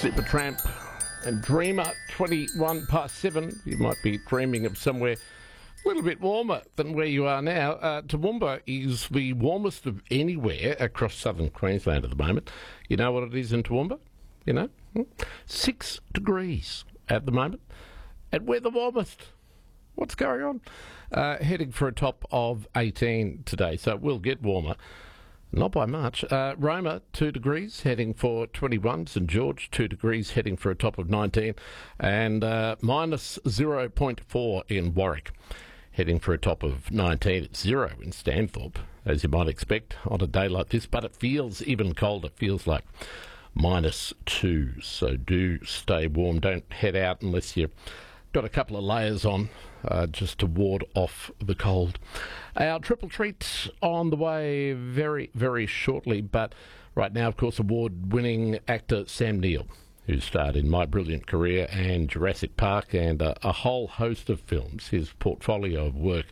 Supertramp and Dreamer, 21 past 7. You might be dreaming of somewhere a little bit warmer than where you are now. Toowoomba is the warmest of anywhere across southern Queensland at the moment. You know what it is in Toowoomba? You know? 6 degrees at the moment. And we're the warmest. What's going on? Heading for a top of 18 today, so it will get warmer. Not by much. Roma, 2 degrees, heading for 21. St George, 2 degrees, heading for a top of 19. And minus 0.4 in Warwick, heading for a top of 19. It's 0 in Stanthorpe, as you might expect on a day like this. But it feels even colder. It feels like minus 2. So do stay warm. Don't head out unless you've got a couple of layers on, just to ward off the cold. Our triple treat on the way very, very shortly, but right now, of course, award-winning actor Sam Neill, who starred in My Brilliant Career and Jurassic Park and a whole host of films. His portfolio of work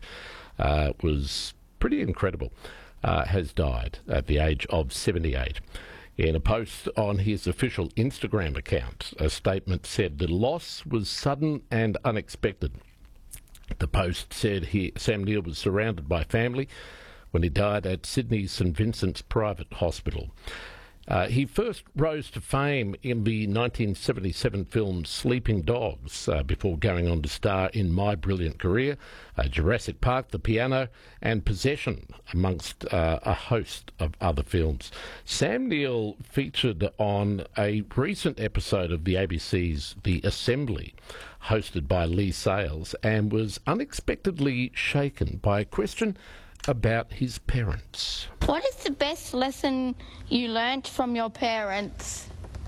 was pretty incredible, has died at the age of 78. In a post on his official Instagram account, a statement said the loss was sudden and unexpected. The post said Sam Neill was surrounded by family when he died at Sydney's St Vincent's Private Hospital. He first rose to fame in the 1977 film Sleeping Dogs, before going on to star in My Brilliant Career, Jurassic Park, The Piano, and Possession, amongst a host of other films. Sam Neill featured on a recent episode of the ABC's The Assembly, hosted by Lee Sales, and was unexpectedly shaken by a question about his parents. What is the best lesson you learnt from your parents?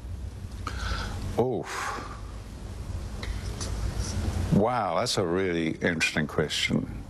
Oh, wow, that's a really interesting question.